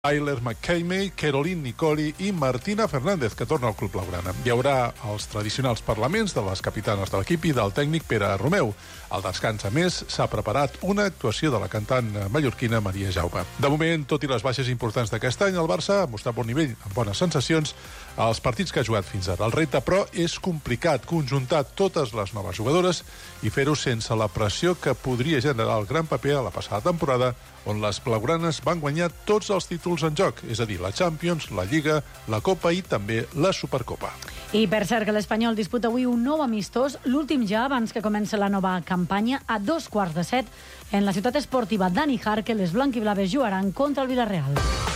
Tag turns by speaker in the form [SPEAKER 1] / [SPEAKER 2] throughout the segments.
[SPEAKER 1] Tyler McCamey, Caroline Nicoli i Martina Fernández, que torna al club blaugrana. Hi haurà els tradicionals parlaments de les capitanes de l'equip i del tècnic Pere Romeu. Al descans, a més, s'ha preparat una actuació de la cantant mallorquina Maria Jaume. De moment, tot i les baixes importants d'aquest any, el Barça ha mostrat bon nivell, amb bones sensacions, als partits que ha jugat fins ara. El repte, però, és complicat conjuntar totes les noves jugadores i fer-ho sense la pressió que podria generar el gran paper a la passada temporada, on les blaugranes van guanyar tots els títols en joc, és a dir, la Champions, la Lliga, la Copa i també la Supercopa.
[SPEAKER 2] I per cert que l'Espanyol disputa avui un nou amistós, l'últim ja abans que comenci la nova campanya, a 7:15 en la ciutat esportiva Dani Jarque, les blanquiblaves jugaran contra el Villarreal.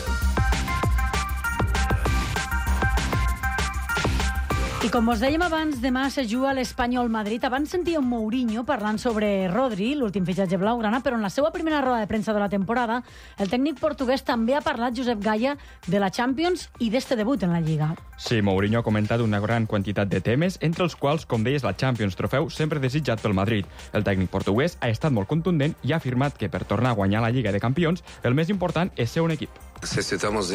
[SPEAKER 2] I com us dèiem abans, demà se juga l'Espanyol Madrid. Abans sentia un Mourinho parlant sobre Rodri, l'últim fitxatge blaugrana, però en la seva primera roda de premsa de la temporada, el tècnic portuguès també ha parlat, Josep Gaya, de la Champions i d'este debut en la Lliga.
[SPEAKER 3] Sí, Mourinho ha comentat una gran quantitat de temes, entre els quals, com deies, la Champions, trofeu sempre desitjat pel Madrid. El tècnic portuguès ha estat molt contundent i ha afirmat que per tornar a guanyar la Lliga de Campions, el més important és ser un equip.
[SPEAKER 4] Necesitamos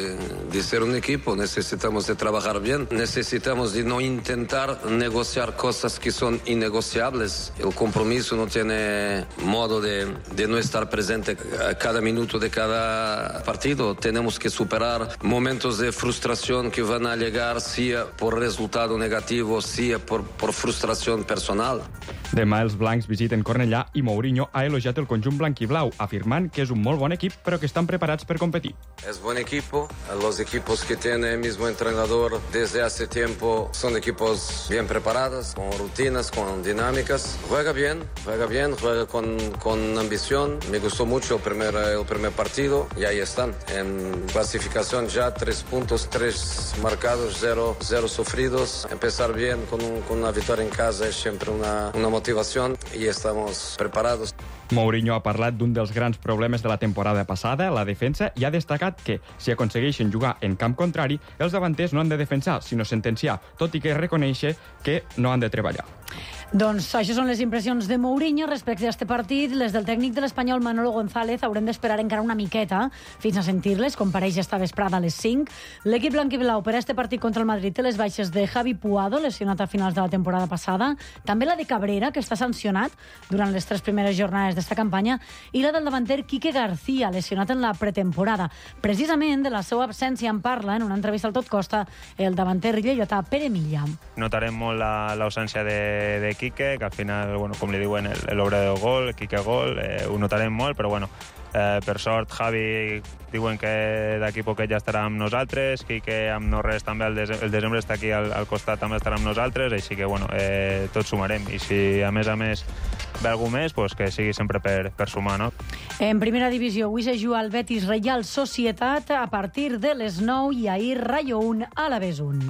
[SPEAKER 4] de ser un equipo, necesitamos de trabajar bien, necesitamos de no intentar negociar cosas que son innegociables. El compromiso no tiene modo de no estar presente a cada minuto de cada partido. Tenemos que superar momentos de frustración que van a llegar, sea por resultado negativo, sea por frustración personal.
[SPEAKER 3] Demà els blancs visiten Cornellà i Mourinho ha elogiat el conjunt blanquiblau, afirmant que és un molt bon equip, però que estan preparats per competir.
[SPEAKER 4] Es buen equipo. Los equipos que tiene el mismo entrenador desde hace tiempo son equipos bien preparados, con rutinas, con dinámicas. Juega juega con ambición. Me gustó mucho el primer partido y ahí están. En clasificación ya 3 puntos, 3 marcados, 0 sufridos. Empezar bien con una victoria en casa es siempre una motivación y estamos preparados.
[SPEAKER 3] Mourinho ha parlat d'un dels grans problemes de la temporada passada, la defensa, i ha destacat que, si aconsegueixen jugar en camp contrari, els davanters no han de defensar, sinó sentenciar, tot i que reconèixer que no han de treballar.
[SPEAKER 2] Doncs això són les impressions de Mourinho respecte a aquest partit. Les del tècnic de l'Espanyol, Manolo González, haurem d'esperar encara una miqueta fins a sentir-les, compareix esta vesprada a les 5. L'equip blanquiblau per a este partit contra el Madrid té les baixes de Javi Puado, lesionat a finals de la temporada passada, també la de Cabrera, que està sancionat durant les 3 primeres jornades d'esta campanya, i la del davanter Quique García, lesionat en la pretemporada. Precisament de la seva absència en parla, en una entrevista al Tot Costa, el davanter lleidatà Pere Milla.
[SPEAKER 5] Notarem molt l'ausència de Quique, que al final, bueno, com li diuen, l'obra del gol, Quique gol, ho notarem molt, però bueno, per sort Javi diuen que d'aquí poquet ja estarà amb nosaltres, Quique amb no res també el desembre està aquí al costat, també estarà amb nosaltres, així que bueno, tots sumarem, i si a més ve algú més, pues que sigui sempre per sumar, no?
[SPEAKER 2] En primera divisió avui se juga el Betis Reial Societat a partir de les 9 i ahir Rayo 1, Alavés 1.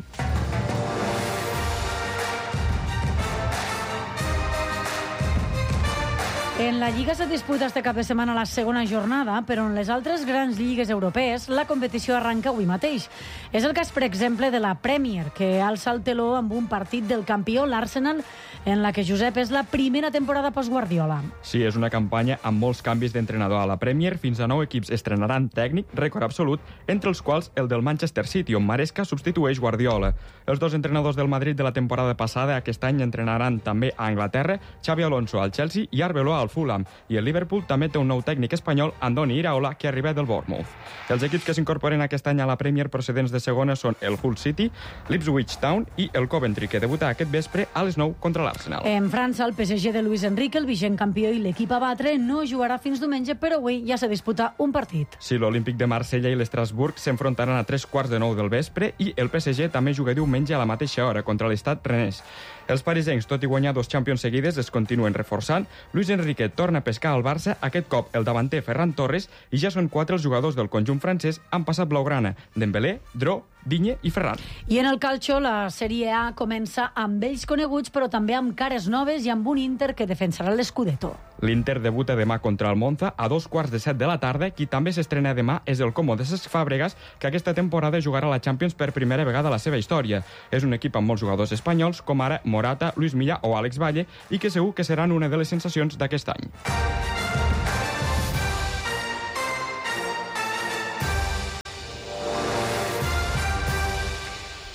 [SPEAKER 2] En la Lliga se disputa este cap de setmana la segona jornada, però en les altres grans lligues europees la competició arranca avui mateix. És el cas, per exemple, de la Premier, que alça el teló amb un partit del campió, l'Arsenal, en la que, Josep, és la primera temporada post-Guardiola.
[SPEAKER 3] Sí, és una campanya amb molts canvis d'entrenador a la Premier. Fins a 9 equips estrenaran tècnic, rècord absolut, entre els quals el del Manchester City, on Maresca substitueix Guardiola. Els 2 entrenadors del Madrid de la temporada passada aquest any entrenaran també a Anglaterra, Xabi Alonso al Chelsea i Arbeloa al Fulham, i el Liverpool també té un nou tècnic espanyol, Andoni Iraola, que arriba del Bournemouth. Els equips que s'incorporen aquest any a la Premier procedents de segona són el Hull City, l'Ipswich Town i el Coventry, que debuta aquest vespre a les 9 contra l'Arsenal.
[SPEAKER 2] En França, el PSG de Luis Enrique, el vigent campió i l'equip a batre, no jugarà fins diumenge, però avui ja se disputa un partit.
[SPEAKER 3] Sí, l'Olímpic de Marsella i l'Estrasburg s'enfrontaran a 3:15 del vespre i el PSG també juga diumenge a la mateixa hora contra l'Stade Rennais. Els parisencs, tot i guanyar 2 Champions seguides, es continuen reforçant. Luis Enrique torna a pescar al Barça, aquest cop el davanter Ferran Torres, i ja són 4 els jugadors del conjunt francès han passat blaugrana: Dembélé, Dro, Digne i Ferran.
[SPEAKER 2] I en el calcio, la Sèrie A comença amb vells coneguts, però també amb cares noves i amb un Inter que defensarà l'Scudetto.
[SPEAKER 3] L'Inter debuta demà contra el Monza a 7:15 de la tarda. Qui també s'estrena demà és el Como de Cesc Fàbregas, que aquesta temporada jugarà a la Champions per primera vegada a la seva història. És un equip amb molts jugadors espanyols, com ara Morata, Luis Milla o Àlex Valle, i que segur que seran una de les sensacions d'aquest any.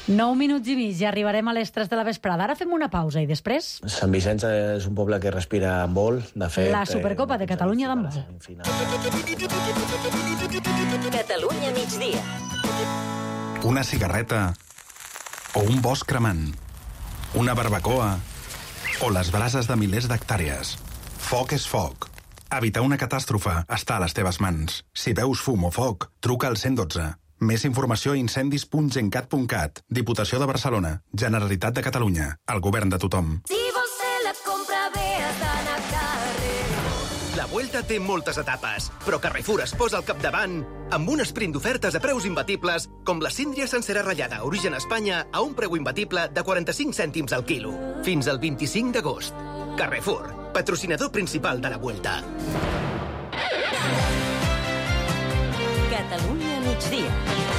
[SPEAKER 2] 9 minuts i mig, ja arribarem a les 3 de la vesprada. Ara fem una pausa i després...
[SPEAKER 6] Sant Vicenç és un poble que respira handbol, de fet...
[SPEAKER 2] La Supercopa de Catalunya d'handbol.
[SPEAKER 7] Catalunya migdia.
[SPEAKER 8] Una cigarreta o un bosc cremant, una barbacoa o les brases de milers d'hectàrees. Foc és foc. Evitar una catàstrofe està a les teves mans. Si veus fum o foc, truca al 112. Més informació a incendis.gencat.cat. Diputació de Barcelona. Generalitat de Catalunya. El govern de tothom.
[SPEAKER 7] Si vols fer la compra bé has d'anar a Carrefour.
[SPEAKER 9] La Vuelta té moltes etapes, però Carrefour es posa al capdavant amb un esprint d'ofertes a preus imbatibles, com la síndria sencera ratllada origen Espanya a un preu imbatible de 45 cèntims al quilo. Fins al 25 d'agost. Carrefour, patrocinador principal de la Vuelta.
[SPEAKER 7] Catalunya migdia.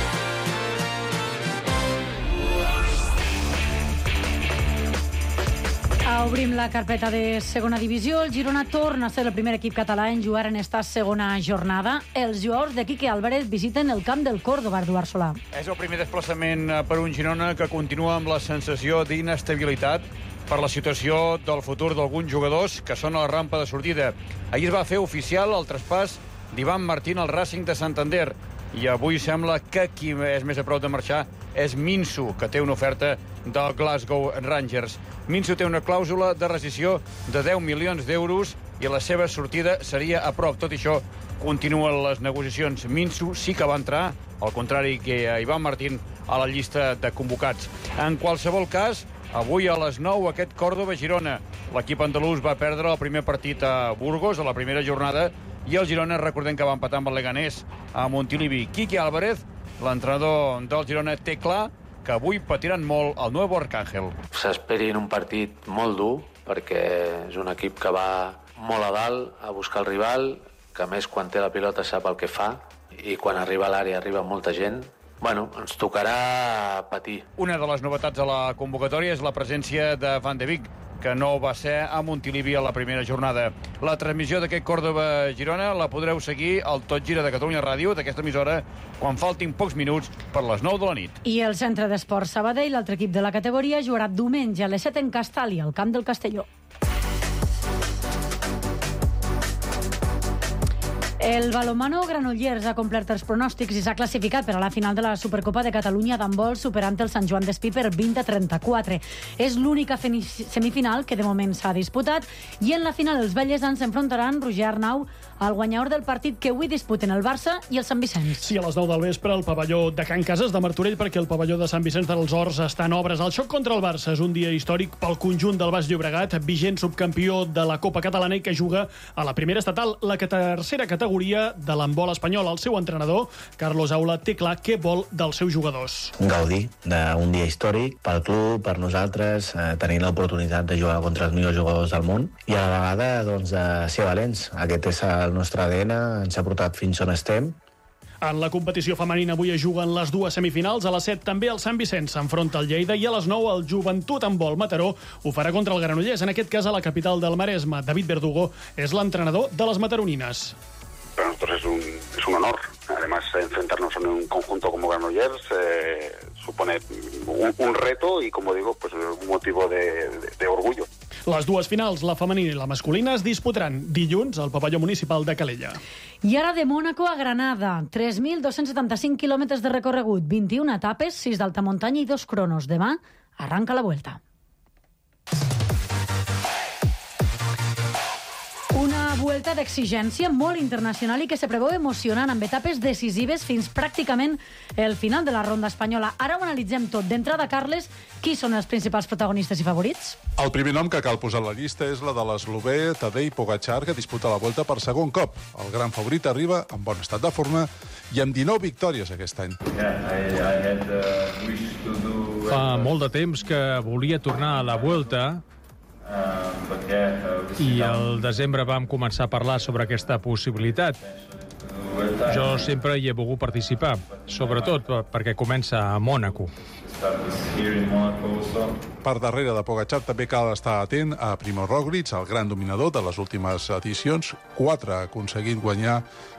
[SPEAKER 2] Obrim la carpeta de segona divisió. El Girona torna a ser el primer equip català en jugar en esta segona jornada. Els jugadors de Quique Álvarez visiten el camp del Córdoba, Eduard Solà.
[SPEAKER 10] És el primer desplaçament per un Girona que continua amb la sensació d'inestabilitat per la situació del futur d'alguns jugadors que són a la rampa de sortida. Ahir es va fer oficial el traspàs d'Ivan Martín al Racing de Santander i avui sembla que qui és més a prop de marxar és Minsu, que té una oferta del Glasgow Rangers. Minsu té una clàusula de rescissió de 10 milions d'euros i la seva sortida seria a prop. Tot i això, continuen les negociacions. Minsu sí que va entrar, al contrari que Ivan Martín, a la llista de convocats. En qualsevol cas, avui a les 9 aquest Córdoba-Girona. L'equip andalús va perdre el primer partit a Burgos, a la primera jornada, i el Girona, recordem que va empatar amb el Leganés a Montilivi. Quique Álvarez, l'entrenador del Girona, té clar que avui patiran molt el Nuevo Arcángel.
[SPEAKER 11] S'esperin un partit molt dur, perquè és un equip que va molt a dalt a buscar el rival, que a més quan té la pilota sap el que fa, i quan arriba a l'àrea arriba molta gent. Bueno, ens tocarà patir.
[SPEAKER 10] Una de les novetats a la convocatòria és la presència de Van de Beek, que no va ser a Montilivi a la primera jornada. La transmissió d'aquest Córdoba-Girona la podreu seguir al Tot Gira de Catalunya Ràdio, d'aquesta emissora, quan faltin pocs minuts per les 9 de la nit.
[SPEAKER 2] I el Centre d'Esports Sabadell, l'altre equip de la categoria, jugarà diumenge a les 7 en Castàlia, al camp del Castelló. El balonmano Granollers ha complert els pronòstics i s'ha classificat per a la final de la Supercopa de Catalunya d'handbol, superant el Sant Joan d'Espí per 20-34. És l'única semifinal que de moment s'ha disputat i en la final els bellesans s'enfrontaran, Roger Arnau, al guanyador del partit que avui disputen el Barça i el Sant Vicenç.
[SPEAKER 12] Sí, a les 9 del vespre al pavelló de Can Casas de Martorell, perquè el pavelló de Sant Vicenç dels Horts està en obres. El xoc contra el Barça és un dia històric pel conjunt del Baix Llobregat, vigent subcampió de la Copa Catalana i que juga a la primera estatal, la tercera categoria de l'handbol espanyol. El seu entrenador, Carlos Aula, té clar què vol dels seus jugadors.
[SPEAKER 6] Gaudir d'un dia històric pel club, per nosaltres, tenir l'oportunitat de jugar contra els millors jugadors del món i a la vegada doncs, de ser valents. Aquest és el nostre ADN, ens ha portat fins on estem.
[SPEAKER 12] En la competició femenina avui es juguen les dues semifinals. A les 7 també el Sant Vicenç s'enfronta al Lleida i a les 9 el Joventut Handbol Mataró ho farà contra el Granollers, en aquest cas a la capital del Maresme. David Verdugo és l'entrenador de les mataronines.
[SPEAKER 13] Para nosotros es un honor. Además, enfrentarnos en un conjunto como Granollers supone un reto y, como digo, pues un motivo de orgullo.
[SPEAKER 12] Les dues finals, la femenina i la masculina, es disputaran dilluns al pavelló municipal de Calella.
[SPEAKER 2] I ara de Mònaco a Granada. 3.275 quilòmetres de recorregut, 21 etapes, 6 d'alta muntanya i 2 cronos. Demà arranca la Vuelta. Una Vuelta d'exigència molt internacional i que se preveu emocionant amb etapes decisives fins pràcticament el final de la ronda espanyola. Ara ho analitzem tot. D'entrada, Carles, qui són els principals protagonistes i favorits?
[SPEAKER 1] El primer nom que cal posar a la llista és la de l'eslovè Tadej Pogačar, que disputa la Vuelta per segon cop. El gran favorit arriba en bon estat de forma i amb 19 victòries aquest any.
[SPEAKER 14] Fa molt de temps que volia tornar a la Vuelta i al desembre vam començar a parlar sobre aquesta possibilitat. Jo sempre hi he volgut participar, sobretot perquè comença a Mònaco.
[SPEAKER 1] Per darrere de Pogačar també cal estar atent a Primož Roglič, el gran dominador de les últimes edicions. 4 ha aconseguit guanyar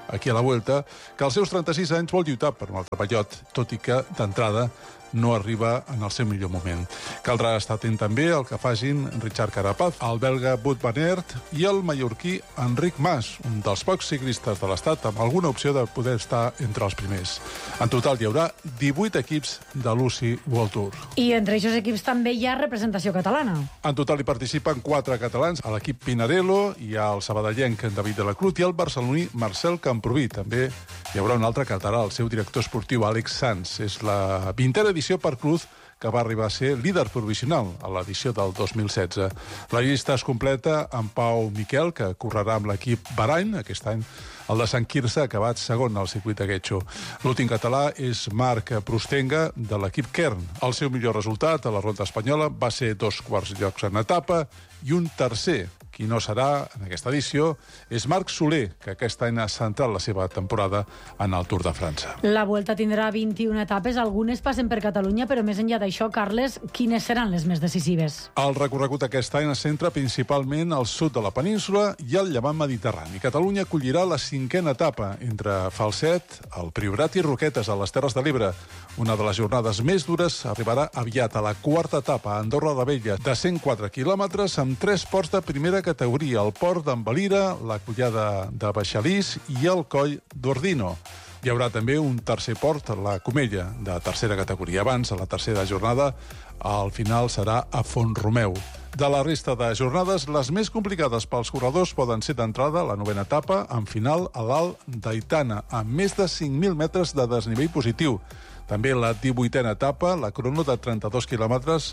[SPEAKER 1] aquí a la Vuelta, que als seus 36 anys vol lluitar per un altre pallot, tot i que, d'entrada, no arriba en el seu millor moment. Caldrà estar atent també al que facin Richard Carapaz, el belga Wout van Aert i el mallorquí Enric Mas, un dels pocs ciclistes de l'estat amb alguna opció de poder estar entre els primers. En total hi haurà 18 equips de l'UCI World Tour.
[SPEAKER 2] I entre aquests equips també hi ha representació catalana.
[SPEAKER 1] En total hi participen 4 catalans. A l'equip Pinarello hi ha el sabadellenc David de la Cruz i el barceloní Marcel Camproví. També hi haurà un altre català, el seu director esportiu Àlex Sanz. És la 20a edició per Cruz, que va arribar a ser líder provisional a l'edició del 2016. La llista es completa amb Pau Miquel, que correrà amb l'equip Bahrain. Aquest any el de Sant Quirze ha acabat segon al circuit de Getxo. L'últim català és Marc Prostenga, de l'equip Kern. El seu millor resultat a la ronda espanyola va ser 2 quarts llocs en etapa i un tercer. Qui no serà en aquesta edició és Marc Soler, que aquest any ha centrat la seva temporada en el Tour de França.
[SPEAKER 2] La Vuelta tindrà 21 etapes, algunes passen per Catalunya, però més enllà d'això, Carles, quines seran les més decisives?
[SPEAKER 1] El recorregut aquest any es centra principalment al sud de la península i al llevant mediterrani. Catalunya acollirà la 5a etapa entre Falset, el Priorat i Roquetes, a les Terres de l'Ebre. Una de les jornades més dures arribarà aviat a la 4a etapa a Andorra la Vella, de 104 quilòmetres amb 3 ports de primera categoria, el port d'Envalira, la collada de Baixalís i el coll d'Ordino. Hi haurà també un tercer port, la Comella, de tercera categoria. Abans, a la tercera jornada, al final serà a Font-romeu. De la resta de jornades, les més complicades pels corredors poden ser d'entrada la 9a etapa, amb final a l'Alt d'Aitana, amb més de 5.000 metres de desnivell positiu. També la 18a etapa, la crono de 32 quilòmetres,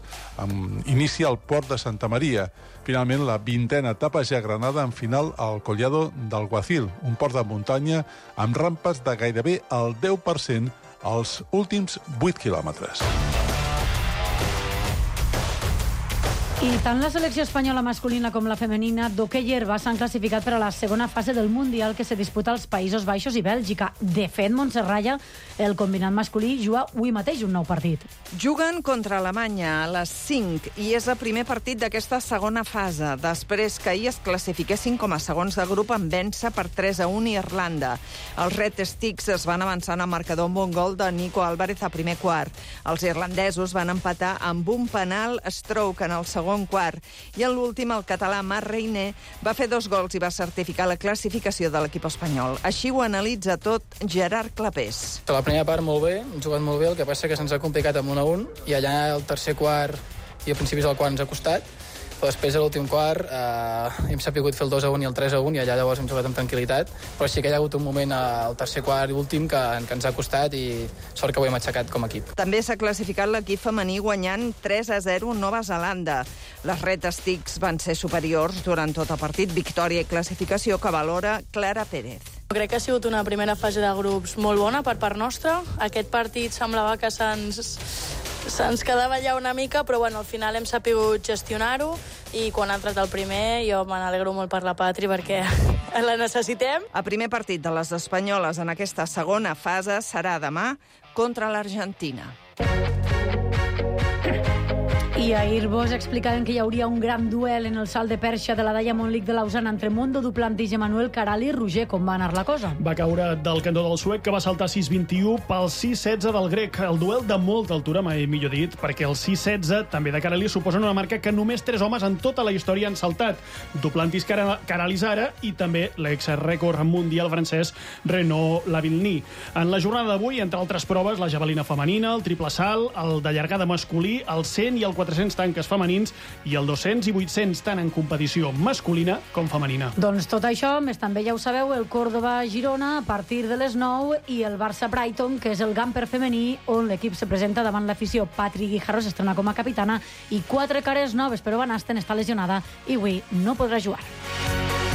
[SPEAKER 1] inicia al port de Santa Maria. Finalment, la 20a etapa ja a Granada, en final al Collado del Guacil, un port de muntanya amb rampes de gairebé el 10% als últims 8 quilòmetres.
[SPEAKER 2] I tant la selecció espanyola masculina com la femenina d'hoquei herba s'han classificat per a la segona fase del Mundial que se disputa als Països Baixos i Bèlgica. De fet, Montserrat, el combinat masculí juga avui mateix un nou partit.
[SPEAKER 15] Juguen contra Alemanya a les 5 i és el primer partit d'aquesta segona fase, després que ahir es classifiquessin com a segons de grup en vèncer per 3-1 Irlanda. Els Red Sticks es van avançar al marcador amb un gol de Nico Álvarez a primer quart. Els irlandesos van empatar amb un penal stroke en el segon quart. I en l'últim, el català Marc Reiner va fer 2 gols i va certificar la classificació de l'equip espanyol. Així ho analitza tot Gerard Clapés.
[SPEAKER 16] La primera part molt bé, hem jugat molt bé, el que passa que se'ns ha complicat amb 1-1 i allà el tercer quart i a principis del quart ens ha costat. Però després, a l'últim quart, hem sabut fer el 2-1 i el 3-1 i allà llavors hem jugat amb tranquil·litat. Però sí que hi ha hagut un moment al tercer quart i últim que ens ha costat i sort que ho hem aixecat com a equip.
[SPEAKER 15] També s'ha classificat l'equip femení guanyant 3-0 Nova Zelanda. Les Red Sticks van ser superiors durant tot el partit. Victòria i classificació que valora Clara Pérez.
[SPEAKER 17] Crec que ha sigut una primera fase de grups molt bona per part nostra. Aquest partit semblava que se'ns quedava allà una mica, però bueno, al final hem sabut gestionar-ho i quan ha entrat el primer jo me n'alegro molt per la Patri perquè la necessitem.
[SPEAKER 15] El primer partit de les espanyoles en aquesta segona fase serà demà contra l'Argentina.
[SPEAKER 2] I ahir vos explicaven que hi hauria un gran duel en el salt de perxa de la Diamond League de Lausana entre Mondo Duplantis i Manuel Caral i Roger. Com va anar la cosa?
[SPEAKER 12] Va caure del cantó del suec, que va saltar 6'21 pel 6'16 del grec. El duel de molta altura, mai millor dit, perquè el 6'16 també de Caral suposa una marca que només 3 homes en tota la història han saltat. Duplantis Caralis ara i també l'ex-rècord mundial francès Renaud Lavillenie. En la jornada d'avui, entre altres proves, la javelina femenina, el triple salt, el de llargada masculí, el 100 i el 400 tanques femenins i el 200 i 800 tant en competició masculina com femenina.
[SPEAKER 2] Doncs tot això, més també ja ho sabeu, el Córdoba-Girona a partir de les 9 i el Barça-Brighton, que és el Gamper femení, on l'equip se presenta davant l'afició. Patri Guijarro s'estrena com a capitana i 4 cares noves, però Van Asten està lesionada i avui no podrà jugar.